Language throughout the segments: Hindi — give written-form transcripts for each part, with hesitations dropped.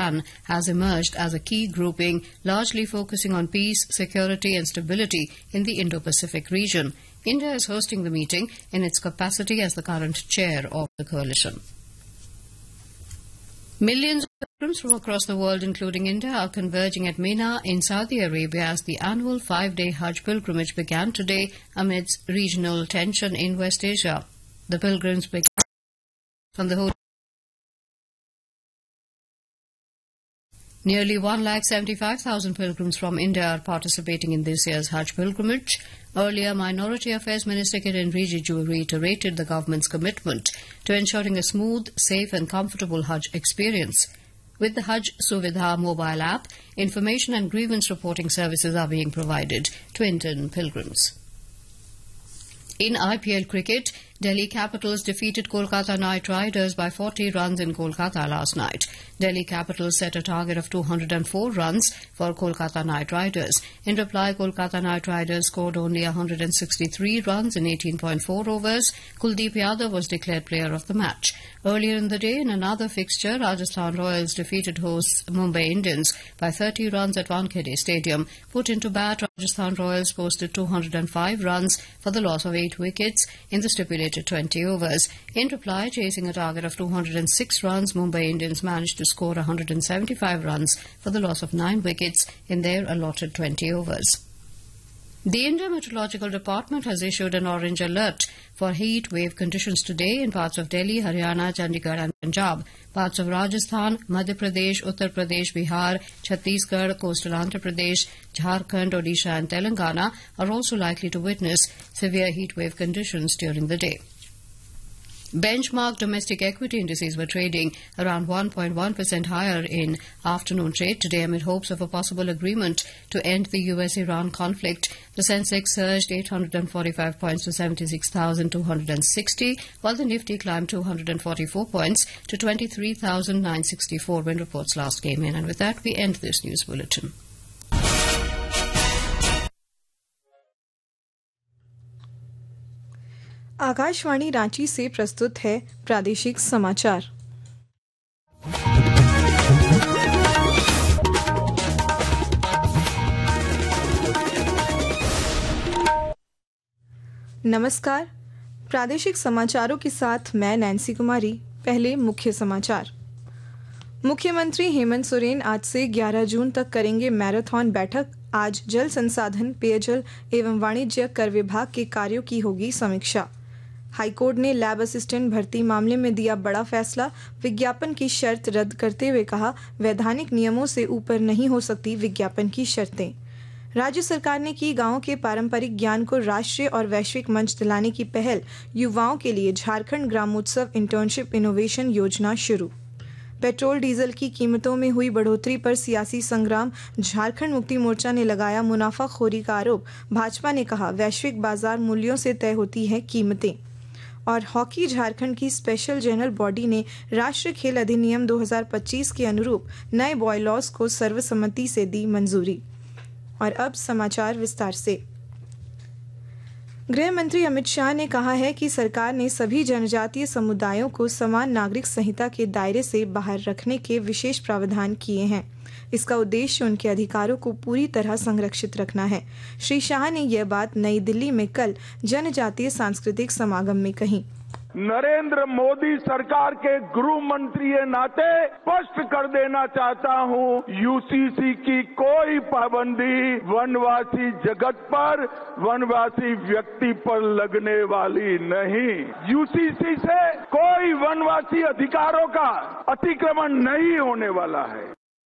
ASEAN has emerged as a key grouping, largely focusing on peace, security and stability in the Indo-Pacific region. India is hosting the meeting in its capacity as the current chair of the coalition. Millions of pilgrims from across the world, including India, are converging at Mina in Saudi Arabia as the annual 5-day Hajj pilgrimage began today amidst regional tension in West Asia. The pilgrims began from the holy. Nearly 175,000 pilgrims from India are participating in this year's Hajj pilgrimage. Earlier, Minority Affairs Minister Kiren Rijiju reiterated the government's commitment to ensuring a smooth, safe and comfortable Hajj experience. With the Hajj Suvidha mobile app, information and grievance reporting services are being provided to Indian pilgrims. In IPL cricket, Delhi Capitals defeated Kolkata Knight Riders by 40 runs in Kolkata last night. Delhi Capitals set a target of 204 runs for Kolkata Knight Riders. In reply, Kolkata Knight Riders scored only 163 runs in 18.4 overs. Kuldeep Yadav was declared player of the match. Earlier in the day, in another fixture, Rajasthan Royals defeated hosts Mumbai Indians by 30 runs at Wankhede Stadium. Put into bat, Rajasthan Royals posted 205 runs for the loss of 8 wickets in the stipulated 20 overs. In reply, chasing a target of 206 runs, Mumbai Indians managed to score 175 runs for the loss of 9 wickets in their allotted 20 overs. The India Meteorological Department has issued an orange alert for heat wave conditions today in parts of Delhi, Haryana, Chandigarh and Punjab. Parts of Rajasthan, Madhya Pradesh, Uttar Pradesh, Bihar, Chhattisgarh, coastal Andhra Pradesh, Jharkhand, Odisha and Telangana are also likely to witness severe heat wave conditions during the day. Benchmark domestic equity indices were trading around 1.1% higher in afternoon trade today amid hopes of a possible agreement to end the US-Iran conflict. The Sensex surged 845 points to 76,260, while the Nifty climbed 244 points to 23,964 when reports last came in. And with that, we end this news bulletin. Akashvani Ranchi से प्रस्तुत है प्रादेशिक समाचार। नमस्कार, प्रादेशिक समाचारों के साथ मैं नैन्सी कुमारी। पहले मुख्य समाचार। मुख्यमंत्री हेमंत सोरेन आज से 11 जून तक करेंगे मैराथन बैठक। आज जल संसाधन, पेयजल एवं वाणिज्य कर विभाग के कार्यों की होगी समीक्षा। हाईकोर्ट ने लैब असिस्टेंट भर्ती मामले में दिया बड़ा फैसला। विज्ञापन की शर्त रद्द करते हुए कहा, वैधानिक नियमों से ऊपर नहीं हो सकती विज्ञापन की शर्तें। राज्य सरकार ने की गांवों के पारंपरिक ज्ञान को राष्ट्रीय और वैश्विक मंच दिलाने की पहल। युवाओं के लिए झारखंड ग्रामोत्सव इंटर्नशिप इनोवेशन योजना शुरू। पेट्रोल डीजल की कीमतों में हुई बढ़ोतरी पर सियासी संग्राम। झारखंड मुक्ति मोर्चा ने लगाया मुनाफाखोरी का आरोप। भाजपा ने कहा, वैश्विक बाजार मूल्यों से तय होती हैं कीमतें। और हॉकी, झारखंड की स्पेशल जनरल बॉडी ने राष्ट्रीय खेल अधिनियम 2025 के अनुरूप नए बॉयलॉज को सर्वसम्मति से दी मंजूरी। और अब समाचार विस्तार से। गृह मंत्री अमित शाह ने कहा है कि सरकार ने सभी जनजातीय समुदायों को समान नागरिक संहिता के दायरे से बाहर रखने के विशेष प्रावधान किए हैं। इसका उद्देश्य उनके अधिकारों को पूरी तरह संरक्षित रखना है। श्री शाह ने यह बात नई दिल्ली में कल जनजातीय सांस्कृतिक समागम में कही। नरेंद्र मोदी सरकार के गृह मंत्री के नाते स्पष्ट कर देना चाहता हूं, यूसीसी की कोई पाबंदी वनवासी जगत पर, वनवासी व्यक्ति पर लगने वाली नहीं। यूसीसी से कोई वनवासी अधिकारों का अतिक्रमण नहीं होने वाला है।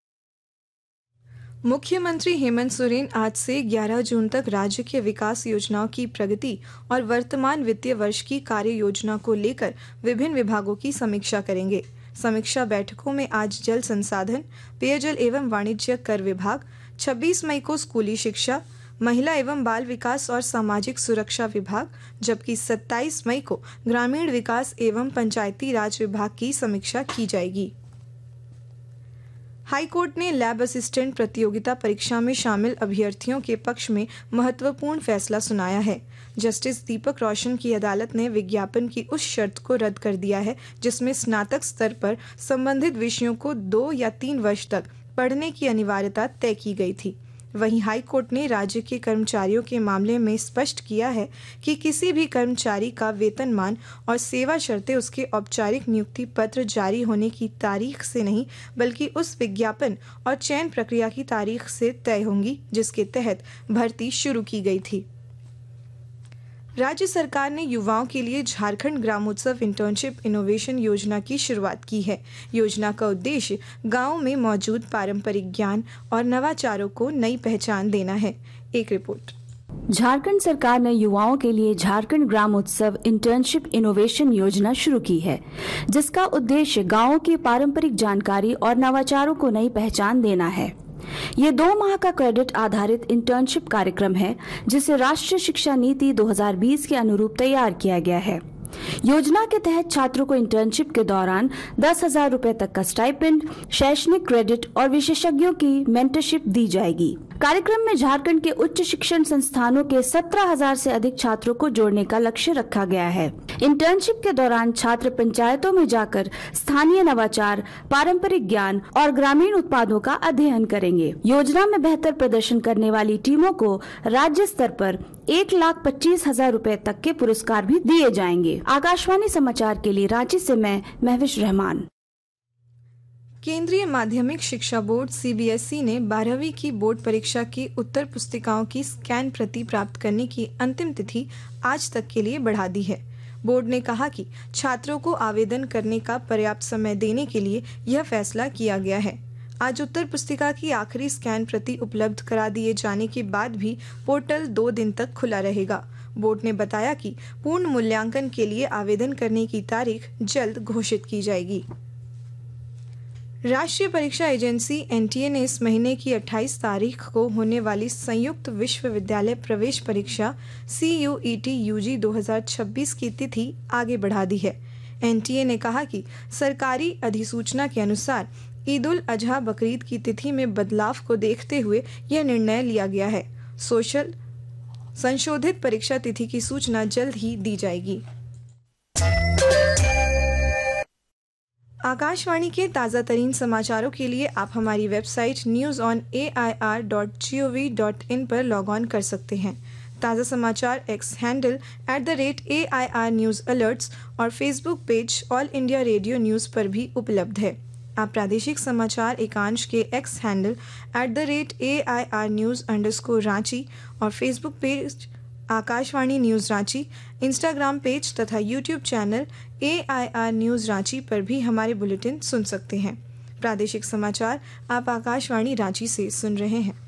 मुख्यमंत्री हेमंत सोरेन आज से 11 जून तक राज्य के विकास योजनाओं की प्रगति और वर्तमान वित्तीय वर्ष की कार्य योजना को लेकर विभिन्न विभागों की समीक्षा करेंगे। समीक्षा बैठकों में आज जल संसाधन, पेयजल एवं वाणिज्य कर विभाग, 26 मई को स्कूली शिक्षा, महिला एवं बाल विकास और सामाजिक सुरक्षा विभाग, जबकि 27 मई को ग्रामीण विकास एवं पंचायती राज विभाग की समीक्षा की जाएगी। हाई कोर्ट ने लैब असिस्टेंट प्रतियोगिता परीक्षा में शामिल अभ्यर्थियों के पक्ष में महत्वपूर्ण फैसला सुनाया है। जस्टिस दीपक रोशन की अदालत ने विज्ञापन की उस शर्त को रद्द कर दिया है जिसमें स्नातक स्तर पर संबंधित विषयों को 2 या 3 वर्ष तक पढ़ने की अनिवार्यता तय की गई थी। वहीं हाई कोर्ट ने राज्य के कर्मचारियों के मामले में स्पष्ट किया है कि किसी भी कर्मचारी का वेतनमान और सेवा शर्तें उसके औपचारिक नियुक्ति पत्र जारी होने की तारीख से नहीं बल्कि उस विज्ञापन और चयन प्रक्रिया की तारीख से तय होंगी जिसके तहत भर्ती शुरू की गई थी। राज्य सरकार ने युवाओं के लिए झारखंड ग्रामोत्सव इंटर्नशिप इनोवेशन योजना की शुरुआत की है। योजना का उद्देश्य गांव में मौजूद पारंपरिक ज्ञान और नवाचारों को नई पहचान देना है। एक रिपोर्ट। झारखंड सरकार ने युवाओं के लिए झारखंड ग्रामोत्सव इंटर्नशिप इनोवेशन योजना शुरू की है, जिसका उद्देश्य गाँवों की पारंपरिक जानकारी और नवाचारों को नई पहचान देना है। ये 2 माह का क्रेडिट आधारित इंटर्नशिप कार्यक्रम है जिसे राष्ट्रीय शिक्षा नीति 2020 के अनुरूप तैयार किया गया है। योजना के तहत छात्रों को इंटर्नशिप के दौरान 10,000 रुपए तक का स्टाइपेंड, शैक्षणिक क्रेडिट और विशेषज्ञों की मेंटरशिप दी जाएगी। कार्यक्रम में झारखंड के उच्च शिक्षण संस्थानों के 17,000 से अधिक छात्रों को जोड़ने का लक्ष्य रखा गया है। इंटर्नशिप के दौरान छात्र पंचायतों में जाकर स्थानीय नवाचार, पारंपरिक ज्ञान और ग्रामीण उत्पादों का अध्ययन करेंगे। योजना में बेहतर प्रदर्शन करने वाली टीमों को राज्य स्तर पर 1,25,000 रुपए तक के पुरस्कार भी दिए जाएंगे। आकाशवाणी समाचार के लिए रांची से मैं महविश रहमान। केंद्रीय माध्यमिक शिक्षा बोर्ड CBSE ने 12वीं की बोर्ड परीक्षा की उत्तर पुस्तिकाओं की स्कैन प्रति प्राप्त करने की अंतिम तिथि आज तक के लिए बढ़ा दी है। बोर्ड ने कहा कि छात्रों को आवेदन करने का पर्याप्त समय देने के लिए यह फैसला किया गया है। आज उत्तर पुस्तिका की आखिरी स्कैन प्रति उपलब्ध करा दिए जाने के बाद भी पोर्टल 2 दिन तक खुला रहेगा। बोर्ड ने बताया कि पूर्ण मूल्यांकन के लिए आवेदन करने की तारीख जल्द घोषित की जाएगी। राष्ट्रीय परीक्षा एजेंसी NTA ने इस महीने की 28 तारीख को होने वाली संयुक्त विश्वविद्यालय प्रवेश परीक्षा CUET UG 2026 की तिथि आगे बढ़ा दी है। NTA ने कहा कि सरकारी अधिसूचना के अनुसार ईद उल अजहा बकरीद की तिथि में बदलाव को देखते हुए यह निर्णय लिया गया है। संशोधित परीक्षा तिथि की सूचना जल्द ही दी जाएगी। आकाशवाणी के ताज़ा तरीन समाचारों के लिए आप हमारी वेबसाइट newsonair.gov.in पर लॉग ऑन कर सकते हैं। ताज़ा समाचार X handle @AIR News Alerts और Facebook page all India radio news पर भी उपलब्ध है। आप प्रादेशिक समाचार एकांश के X हैंडल @AIR News_रांची और Facebook page Akashvani news Ranchi, Instagram page तथा YouTube channel AIR news Ranchi पर भी हमारे बुलेटिन सुन सकते हैं। प्रादेशिक समाचार आप आकाशवाणी रांची से सुन रहे हैं।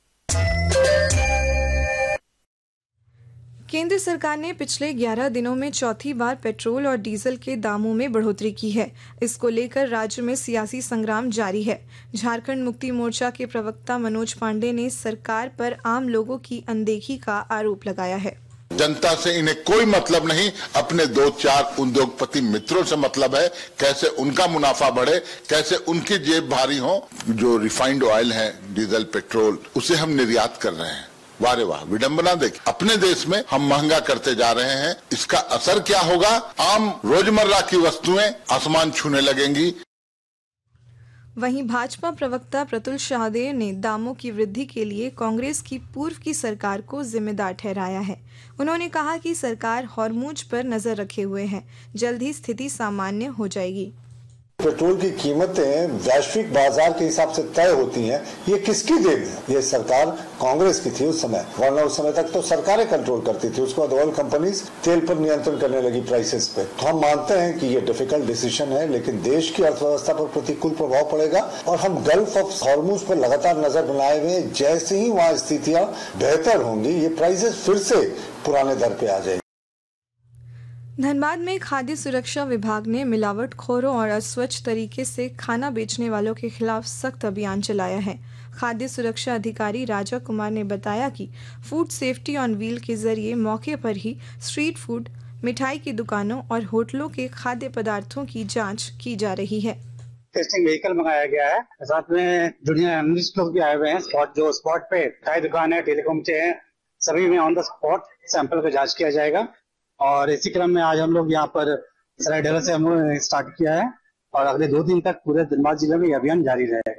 केंद्र सरकार ने पिछले 11 दिनों में चौथी बार पेट्रोल और डीजल के दामों में बढ़ोतरी की है। इसको लेकर राज्य में सियासी संग्राम जारी है। झारखंड मुक्ति मोर्चा के प्रवक्ता मनोज पांडे ने सरकार पर आम लोगों की अनदेखी का आरोप लगाया है। जनता से इन्हें कोई मतलब नहीं, अपने 2-4 उद्योगपति मित्रों से मतलब है। कैसे उनका मुनाफा बढ़े, कैसे उनकी जेब भारी हो। जो रिफाइंड ऑयल है, डीजल, पेट्रोल, उसे हम निर्यात कर रहे हैं। वारे वाह, विडंबना देखिए। अपने देश में हम महंगा करते जा रहे हैं। इसका असर क्या होगा? आम रोजमर्रा की वस्तुएं आसमान छूने लगेंगी। वहीं भाजपा प्रवक्ता प्रतुल शाहदेव ने दामों की वृद्धि के लिए कांग्रेस की पूर्व की सरकार को जिम्मेदार ठहराया है। उन्होंने कहा कि सरकार हॉर्मुज पर नजर रखे हुए है, जल्द ही स्थिति सामान्य हो जाएगी। पेट्रोल की कीमतें वैश्विक बाजार के हिसाब से तय होती हैं। ये किसकी देन है? ये सरकार कांग्रेस की थी उस समय, वरना उस समय तक तो सरकारें कंट्रोल करती थी। उसके बाद ऑयल कंपनीज तेल पर नियंत्रण करने लगी प्राइसेस पे। तो हम मानते हैं कि ये डिफिकल्ट डिसीजन है, लेकिन देश की अर्थव्यवस्था पर प्रतिकूल प्रभाव पड़ेगा और हम गल्फ ऑफ हॉर्मुज पर लगातार नजर बनाए हुए। जैसे ही वहाँ स्थितियां बेहतर होंगी, ये प्राइसेस फिर से पुराने दर पे आ जाएगी। धनबाद में खाद्य सुरक्षा विभाग ने मिलावटखोरों और अस्वच्छ तरीके से खाना बेचने वालों के खिलाफ सख्त अभियान चलाया है। खाद्य सुरक्षा अधिकारी राजा कुमार ने बताया कि फूड सेफ्टी ऑन व्हील के जरिए मौके पर ही स्ट्रीट फूड, मिठाई की दुकानों और होटलों के खाद्य पदार्थों की जांच की जा रही है। टेस्टिंग व्हीकल मंगाया गया है। साथ में जूनियर एनालिस्ट लोग भी आए हुए हैं। स्पॉट पे चाय दुकान है, टेलीकॉम से है, सभी में ऑन द स्पॉट सैंपल का जांच किया जाएगा। और इसी क्रम में आज हम लोग यहाँ पर सरायडेरा से हम लोग स्टार्ट किया है और अगले 2 दिन तक पूरे धनबाद जिले में ये अभियान जारी रहेगा।